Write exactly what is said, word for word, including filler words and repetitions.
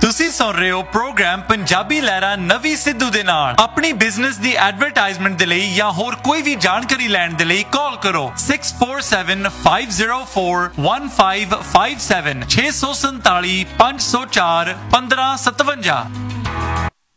ਤੁਸੀਂ ਸੁਣ ਰਹੇ ਹੋ ਪ੍ਰੋਗਰਾਮ ਪੰਜਾਬੀ ਲਹਿਰਾ ਨਵੀ ਸਿੱਧੂ ਦੇ ਨਾਲ। ਆਪਣੀ ਬਿਜ਼ਨਸ ਦੀ ਐਡਵਰਟਾਈਜ਼ਮੈਂਟ ਦੇ ਲਈ ਜਾਂ ਹੋਰ ਕੋਈ ਵੀ ਜਾਣਕਾਰੀ ਲੈਣ ਦੇ ਲਈ ਕਾਲ ਕਰੋ six four seven five zero four one five five seven ਛੇ ਸੌ ਸੰਤਾਲੀ ਪੰਜ ਸੌ ਚਾਰ ਪੰਦਰਾਂ ਸਤਵੰਜਾ।